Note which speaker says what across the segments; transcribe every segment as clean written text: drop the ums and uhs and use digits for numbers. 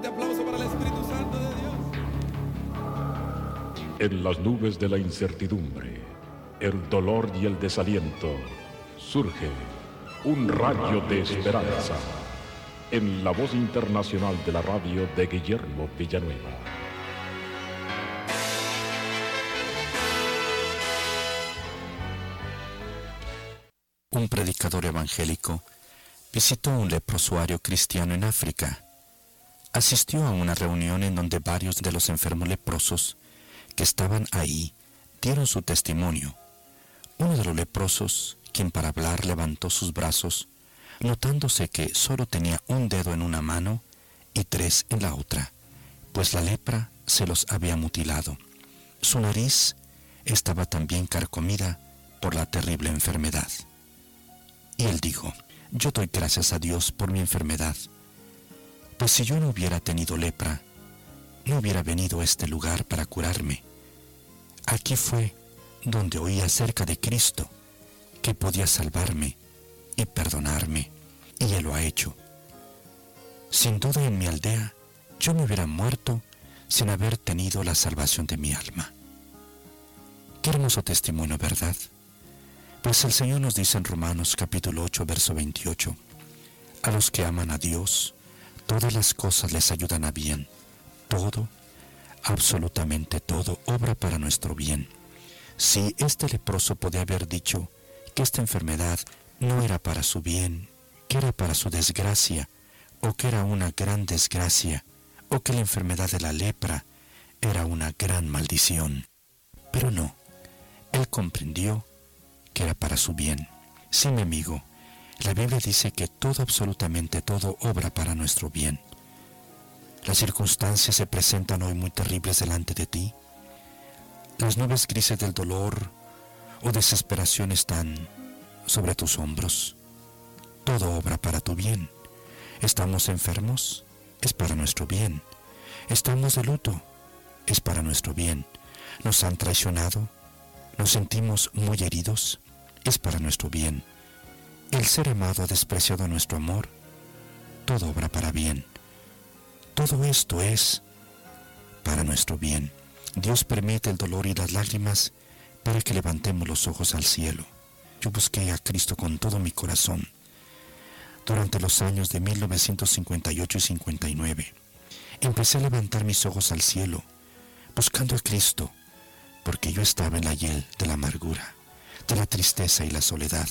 Speaker 1: fuerte aplauso para el Espíritu Santo de Dios.
Speaker 2: En las nubes de la incertidumbre, el dolor y el desaliento, surge un rayo de esperanza en la voz internacional de la radio de Guillermo Villanueva.
Speaker 3: Un predicador evangélico visitó un leprosuario cristiano en África. Asistió a una reunión en donde varios de los enfermos leprosos que estaban ahí dieron su testimonio. Uno de los leprosos, quien para hablar levantó sus brazos, notándose que solo tenía un dedo en una mano y 3 en la otra, pues la lepra se los había mutilado. Su nariz estaba también carcomida por la terrible enfermedad. Y él dijo: yo doy gracias a Dios por mi enfermedad, pues si yo no hubiera tenido lepra, no hubiera venido a este lugar para curarme. Aquí fue donde oí acerca de Cristo, que podía salvarme y perdonarme, y Él lo ha hecho. Sin duda en mi aldea yo me hubiera muerto sin haber tenido la salvación de mi alma. Qué hermoso testimonio, ¿verdad? Pues el Señor nos dice en Romanos capítulo 8, verso 28, a los que aman a Dios, todas las cosas les ayudan a bien. Todo, absolutamente todo, obra para nuestro bien. Si este leproso podía haber dicho que esta enfermedad no era para su bien, que era para su desgracia, o que era una gran desgracia, o que la enfermedad de la lepra era una gran maldición. Pero no, él comprendió que era para su bien. Sí, mi amigo, la Biblia dice que todo, absolutamente todo, obra para nuestro bien. Las circunstancias se presentan hoy muy terribles delante de ti. Las nubes grises del dolor o desesperación están sobre tus hombros. Todo obra para tu bien. Estamos enfermos, es para nuestro bien. Estamos de luto, es para nuestro bien. Nos han traicionado, nos sentimos muy heridos, es para nuestro bien. El ser amado ha despreciado nuestro amor, todo obra para bien. Todo esto es para nuestro bien. Dios permite el dolor y las lágrimas para que levantemos los ojos al cielo. Yo busqué a Cristo con todo mi corazón durante los años de 1958 y 59. Empecé a levantar mis ojos al cielo, buscando a Cristo, porque yo estaba en la hiel de la amargura, de la tristeza y la soledad.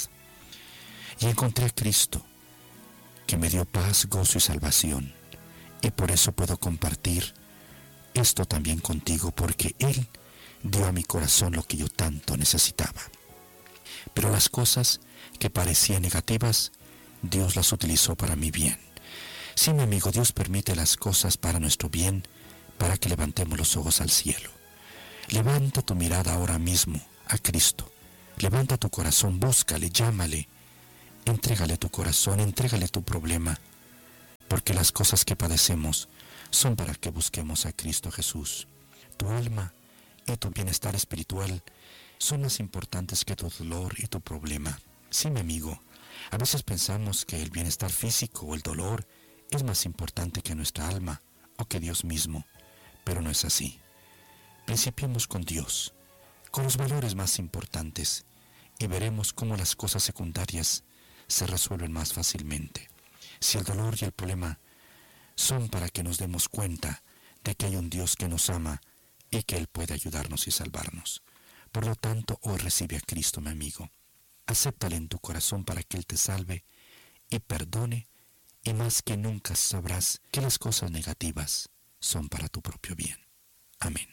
Speaker 3: Y encontré a Cristo, que me dio paz, gozo y salvación. Y por eso puedo compartir esto también contigo, porque Él dio a mi corazón lo que yo tanto necesitaba. Pero las cosas que parecían negativas, Dios las utilizó para mi bien. Sí, mi amigo, Dios permite las cosas para nuestro bien, para que levantemos los ojos al cielo. Levanta tu mirada ahora mismo a Cristo. Levanta tu corazón, búscale, llámale. Entrégale tu corazón, entrégale tu problema, porque las cosas que padecemos son para que busquemos a Cristo Jesús. Tu alma y tu bienestar espiritual son más importantes que tu dolor y tu problema. Sí, mi amigo, a veces pensamos que el bienestar físico o el dolor es más importante que nuestra alma o que Dios mismo, pero no es así. Principiemos con Dios, con los valores más importantes, y veremos cómo las cosas secundarias se resuelven más fácilmente. Si el dolor y el problema son para que nos demos cuenta de que hay un Dios que nos ama y que Él puede ayudarnos y salvarnos. Por lo tanto, hoy recibe a Cristo, mi amigo. Acéptale en tu corazón para que Él te salve y perdone, y más que nunca sabrás que las cosas negativas son para tu propio bien. Amén.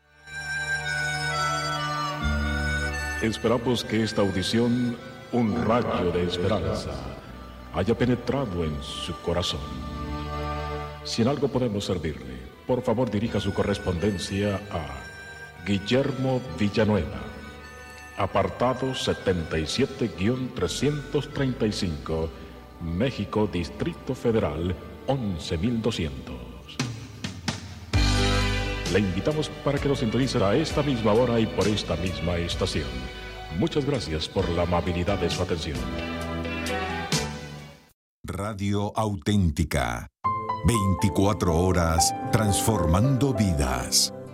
Speaker 2: Esperamos que esta audición, un rayo de esperanza, haya penetrado en su corazón. Si en algo podemos servirle, por favor dirija su correspondencia a Guillermo Villanueva, apartado 77-335, México, Distrito Federal, 11.200. Le invitamos para que nos sintonice a esta misma hora y por esta misma estación. Muchas gracias por la amabilidad de su atención.
Speaker 4: Radio Auténtica. 24 horas transformando vidas.